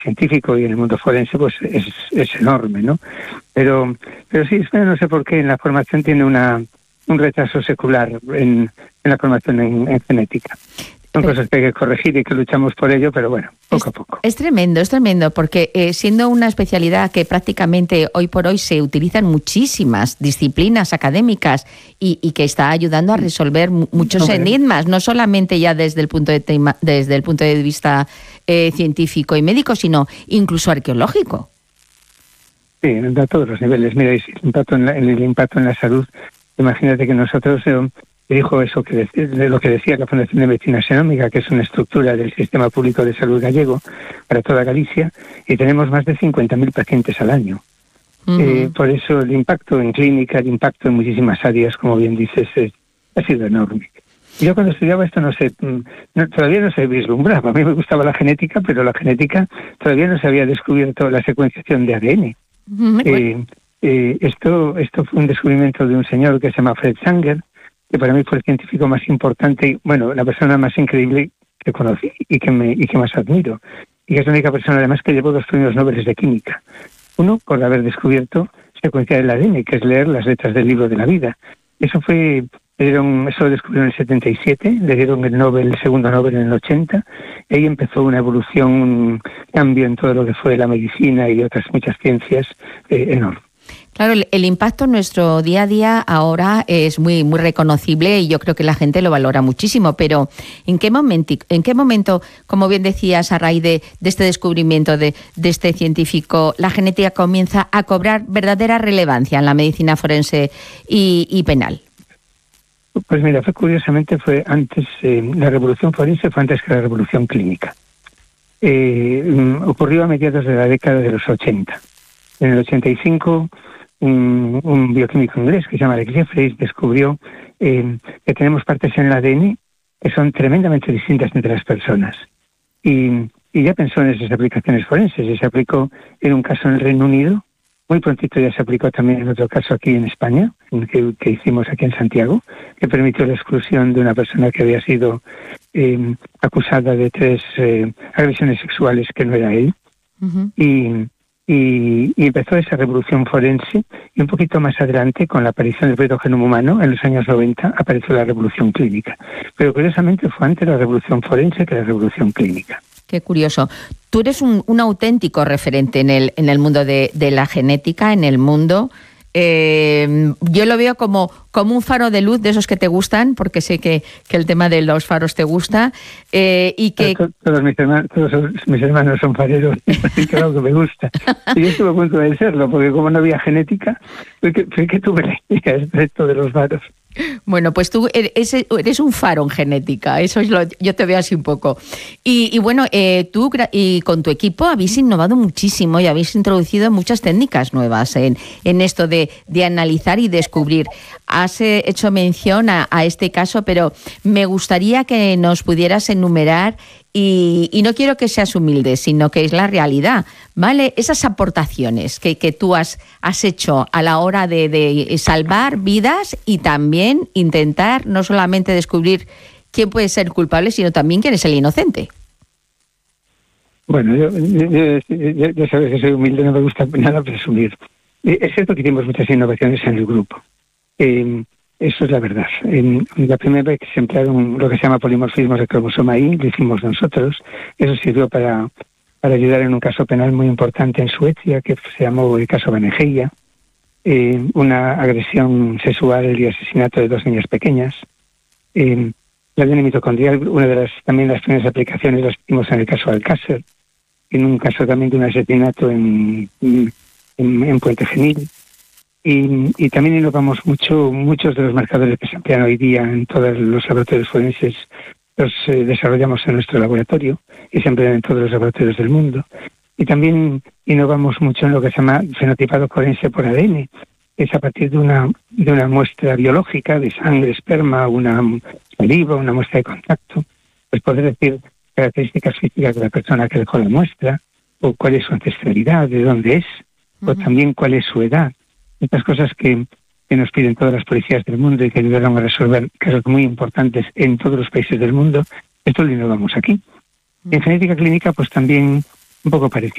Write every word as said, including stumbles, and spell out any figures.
científico y en el mundo forense pues es, es enorme, ¿no? Pero, pero sí, no sé por qué en la formación tiene una un retraso secular en, en la formación en, en genética. Son cosas que hay que corregir y que luchamos por ello, pero bueno, poco es, a poco. Es tremendo, es tremendo, porque eh, siendo una especialidad que prácticamente hoy por hoy se utilizan muchísimas disciplinas académicas y, y que está ayudando a resolver muchos no, enigmas, no solamente ya desde el punto de, tema, desde el punto de vista eh, científico y médico, sino incluso arqueológico. Sí, a todos los niveles. Mira, el impacto en la, el impacto en la salud, imagínate que nosotros... Eh, dijo eso que decía, de lo que decía la Fundación de Medicina Xenómica, que es una estructura del sistema público de salud gallego para toda Galicia, y tenemos más de cincuenta mil pacientes al año. Uh-huh. Eh, por eso el impacto en clínica, el impacto en muchísimas áreas, como bien dices, es, ha sido enorme. Yo cuando estudiaba esto no sé, no, todavía no se vislumbraba. A mí me gustaba la genética, pero la genética todavía no se había descubierto la secuenciación de A D N. Uh-huh. Eh, eh, esto, esto fue un descubrimiento de un señor que se llama Fred Sanger, que para mí fue el científico más importante y, bueno, la persona más increíble que conocí y que, me, y que más admiro. Y que es la única persona, además, que llevó dos premios Nobel de Química. Uno, por haber descubierto secuenciar el A D N, que es leer las letras del libro de la vida. Eso fue, le dieron, eso lo descubrió en el setenta y siete, le dieron el Nobel, el segundo Nobel en el ochenta, y ahí empezó una evolución, un cambio en todo lo que fue la medicina y otras muchas ciencias eh, enorme. Claro, el, el impacto en nuestro día a día ahora es muy muy reconocible y yo creo que la gente lo valora muchísimo, pero ¿en qué momento, en qué momento como bien decías, a raíz de, de este descubrimiento de, de este científico, la genética comienza a cobrar verdadera relevancia en la medicina forense y, y penal? Pues mira, fue curiosamente fue antes, eh, la revolución forense fue antes que la revolución clínica. Eh, ocurrió a mediados de la década de los ochenta. En el ochenta y cinco... Un, un bioquímico inglés que se llama Alex Jeffreys descubrió eh, que tenemos partes en el A D N que son tremendamente distintas entre las personas. Y, y ya pensó en esas aplicaciones forenses y se aplicó en un caso en el Reino Unido. Muy prontito ya se aplicó también en otro caso aquí en España, que, que hicimos aquí en Santiago, que permitió la exclusión de una persona que había sido eh, acusada de tres eh, agresiones sexuales que no era él. Uh-huh. Y... Y, y empezó esa revolución forense y un poquito más adelante, con la aparición del Proyecto Genoma Humano, en los años noventa, apareció la revolución clínica. Pero curiosamente fue antes la revolución forense que la revolución clínica. Qué curioso. Tú eres un, un auténtico referente en el, en el mundo de, de la genética, en el mundo... Eh, yo lo veo como, como un faro de luz de esos que te gustan, porque sé que, que el tema de los faros te gusta eh, y que todos, todos, mis hermanos, todos mis hermanos son fareros y claro que me gusta. Y yo estuve a punto de serlo, porque como no había genética, fue que, fue que tuve la idea respecto de los faros. Bueno, pues tú eres, eres un faro en genética, eso es lo, yo te veo así un poco. Y, y bueno, eh, tú y con tu equipo habéis innovado muchísimo y habéis introducido muchas técnicas nuevas en, en esto de, de analizar y descubrir. Has eh, hecho mención a, a este caso, pero me gustaría que nos pudieras enumerar. Y, y no quiero que seas humilde, sino que es la realidad, ¿vale? Esas aportaciones que, que tú has, has hecho a la hora de, de salvar vidas y también intentar no solamente descubrir quién puede ser culpable, sino también quién es el inocente. Bueno, yo, yo, yo, yo sabes que soy humilde, no me gusta nada presumir. Es cierto que hicimos muchas innovaciones en el grupo. Eh, Eso es la verdad. En la primera vez que se emplearon lo que se llama polimorfismos de cromosoma Y, lo hicimos nosotros. Eso sirvió para, para ayudar en un caso penal muy importante en Suecia, que se llamó el caso Banejeia, eh, una agresión sexual y asesinato de dos niñas pequeñas. Eh, la A D N mitocondrial, una de las también las primeras aplicaciones las hicimos en el caso Alcácer, en un caso también de un asesinato en, en, en Puente Genil. Y, y también innovamos mucho, muchos de los marcadores que se emplean hoy día en todos los laboratorios forenses los eh, desarrollamos en nuestro laboratorio y se emplean en todos los laboratorios del mundo. Y también innovamos mucho en lo que se llama fenotipado forense por A D N, que es a partir de una, de una muestra biológica, de sangre, esperma, una saliva, una muestra de contacto, pues poder decir características físicas de la persona que dejó la muestra, o cuál es su ancestralidad, de dónde es, uh-huh. o también cuál es su edad. Estas cosas que, que nos piden todas las policías del mundo y que ayudaron a resolver casos muy importantes en todos los países del mundo, esto lo innovamos aquí. En genética clínica, pues también un poco parecido.